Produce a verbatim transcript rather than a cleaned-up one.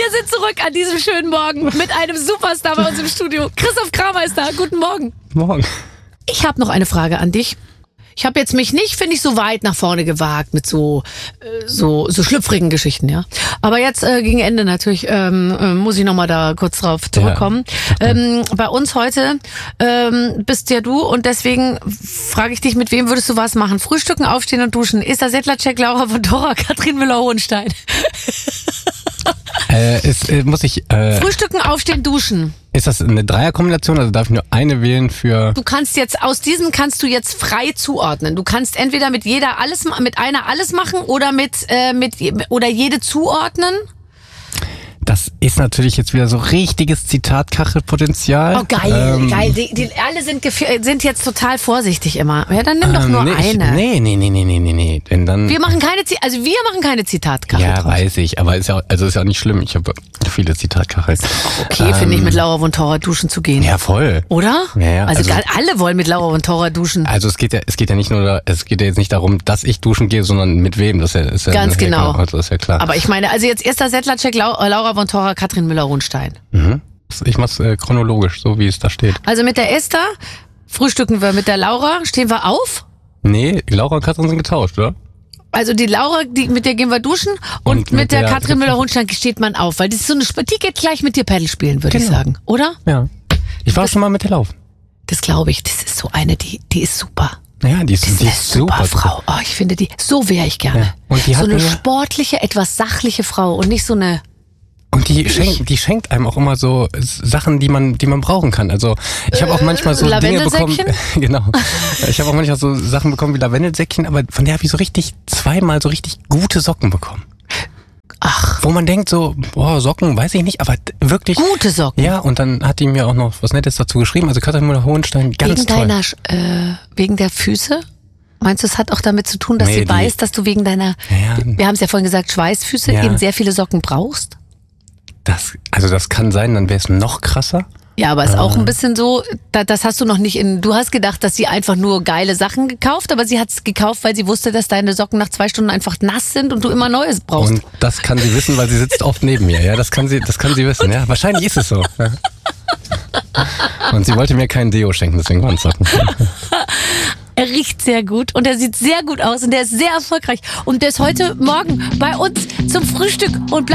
Wir sind zurück an diesem schönen Morgen mit einem Superstar bei uns im Studio. Christoph Kramer ist da. Guten Morgen. Morgen. Ich habe noch eine Frage an dich. Ich habe jetzt mich nicht, finde ich, so weit nach vorne gewagt mit so äh, so so schlüpfrigen Geschichten, ja. Aber jetzt äh, gegen Ende natürlich ähm, äh, muss ich noch mal da kurz drauf zurückkommen. Ja. Ähm, bei uns heute ähm, bist ja du und deswegen frage ich dich, mit wem würdest du was machen? Frühstücken, aufstehen und duschen. Esther Sedlacek, Laura von Torra, Katrin Müller-Hohenstein. Äh, ist, äh, muss ich... Äh, Frühstücken, aufstehen, duschen. Ist das eine Dreierkombination? Also darf ich nur eine wählen für... Du kannst jetzt, aus diesem kannst du jetzt frei zuordnen. Du kannst entweder mit jeder alles, mit einer alles machen oder mit, äh, mit, oder jede zuordnen. Das ist natürlich jetzt wieder so richtiges Zitatkachelpotenzial. Oh, geil, ähm, geil. Die, die, alle sind, sind jetzt total vorsichtig immer. Ja, dann nimm doch ähm, nur nee, eine. Ich, nee, nee, nee, nee, nee, nee, nee. Denn dann, wir machen keine, also wir machen keine Zitatkachel. Ja, draus. weiß ich, aber ist ja, also ist ja auch nicht schlimm. Ich habe viele Zitatkacheln. Okay, ähm, finde ich, mit Laura von Torra duschen zu gehen. Ja, voll. Oder? Ja, ja, also, also alle wollen mit Laura von Torra duschen. Also es geht ja, es geht ja nicht nur, da, es geht ja jetzt nicht darum, dass ich duschen gehe, sondern mit wem. Das ist ja, ist ja ganz genau. Ja, also ist ja klar. Aber ich meine, also jetzt Esther Sedlacek, Laura von Torra, Katrin Müller-Hohenstein. Mhm. Ich mach's äh, chronologisch, so wie es da steht. Also mit der Esther frühstücken wir, mit der Laura stehen wir auf. Nee, Laura und Katrin sind getauscht, oder? Also die Laura, die, mit der gehen wir duschen und, und mit, mit der, der Katrin Müller-Hohenstein steht man auf, weil das ist so eine, die geht gleich mit dir Paddel spielen, würde genau. ich sagen, oder? Ja. Ich war das, schon mal mit dir laufen. Das glaube ich, das ist so eine, die, die ist super. Ja, die ist, das ist die eine ist super, super Frau. Oh, ich finde die, so wäre ich gerne. Ja. Und die so hat eine mir, sportliche, etwas sachliche Frau und nicht so eine... Und die schenkt, die schenkt einem auch immer so Sachen, die man, die man brauchen kann. Also ich habe auch manchmal so Dinge bekommen. Genau. Ich habe auch manchmal so Sachen bekommen wie Lavendelsäckchen, aber von der habe ich so richtig zweimal so richtig gute Socken bekommen. Ach. Wo man denkt so, boah, Socken, weiß ich nicht, aber wirklich. Gute Socken. Ja, und dann hat die mir auch noch was Nettes dazu geschrieben. Also Katrin Müller-Hohenstein, ganz wegen toll. Deiner, äh, wegen der Füße? Meinst du, es hat auch damit zu tun, dass nee, sie die, weiß, dass du wegen deiner, ja, wir haben es ja vorhin gesagt, Schweißfüße ja. eben sehr viele Socken brauchst? Das, also das kann sein, dann wäre es noch krasser. Ja, aber es ist auch ein bisschen so, da, das hast du noch nicht in, du hast gedacht, dass sie einfach nur geile Sachen gekauft, aber sie hat es gekauft, weil sie wusste, dass deine Socken nach zwei Stunden einfach nass sind und du immer Neues brauchst. Und das kann sie wissen, weil sie sitzt oft neben mir, ja, das kann sie, das kann sie wissen, ja, wahrscheinlich ist es so. Ja. Und sie wollte mir keinen Deo schenken, deswegen waren es Socken. Er riecht sehr gut und er sieht sehr gut aus und der ist sehr erfolgreich und der ist heute Morgen bei uns zum Frühstück und bleibt